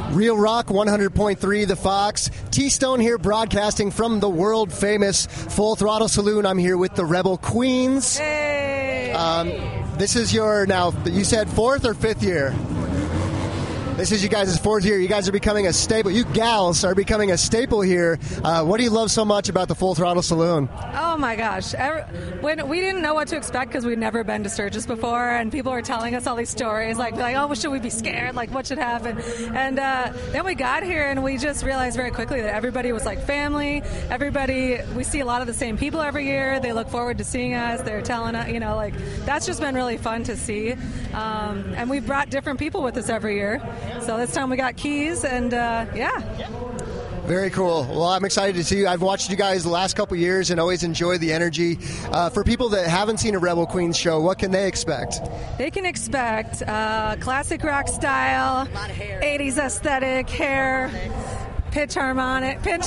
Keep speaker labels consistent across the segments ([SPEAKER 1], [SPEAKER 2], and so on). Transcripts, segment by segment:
[SPEAKER 1] Real Rock 100.3 The Fox. T-Stone here broadcasting from the world-famous Full Throttle Saloon. I'm here with the Rebel Queens.
[SPEAKER 2] Hey!
[SPEAKER 1] This is your, now, you said fourth or fifth year? This is you guys' fourth year. You guys are becoming a staple. You gals are becoming a staple here. What do you love so much about the Full Throttle Saloon?
[SPEAKER 2] Oh my gosh. When we didn't know what to expect because we'd never been to Sturgis before, and people were telling us all these stories like oh, should we be scared? Like, what should happen? And then we got here and we just realized very quickly that everybody was like family. We see a lot of the same people every year. They look forward to seeing us. They're telling us, like, that's just been really fun to see. And we brought different people with us every year. So this time we got Keys, and yeah.
[SPEAKER 1] Very cool. Well, I'm excited to see you. I've watched you guys the last couple years and always enjoyed the energy. For people that haven't seen a Rebel Queens show, what can they expect?
[SPEAKER 2] They can expect classic rock style, 80s aesthetic, hair, pitch harmonics.
[SPEAKER 1] There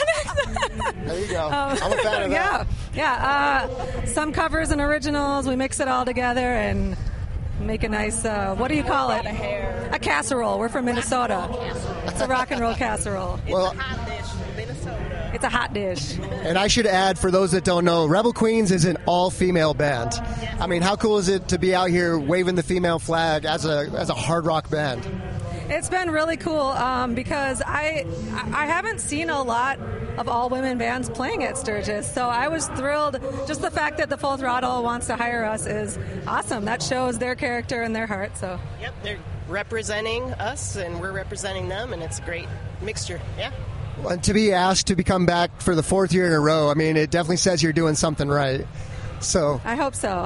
[SPEAKER 1] you go. I'm a fan of that.
[SPEAKER 2] Yeah. Some covers and originals. We mix it all together and make a nice, what do you call it? A casserole. We're from Minnesota. It's a rock and roll casserole.
[SPEAKER 1] Well,
[SPEAKER 3] it's a hot dish from Minnesota.
[SPEAKER 2] It's a hot dish.
[SPEAKER 1] And I should add, for those that don't know, Rebel Queens is an all-female band. I mean, how cool is it to be out here waving the female flag as a hard rock band?
[SPEAKER 2] It's been really cool because I haven't seen a lot of all-women bands playing at Sturgis, so I was thrilled. Just the fact that the Full Throttle wants to hire us is awesome. That shows their character and their heart. So.
[SPEAKER 3] Yep, they're representing us, and we're representing them, and it's a great mixture. Yeah.
[SPEAKER 1] And to be asked to come back for the fourth year in a row, I mean, it definitely says you're doing something right. So
[SPEAKER 2] I hope so.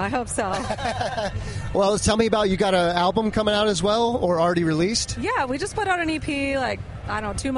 [SPEAKER 1] Well, tell me about, you got an album coming out as well, or already released?
[SPEAKER 2] Yeah, we just put out an EP, 2 months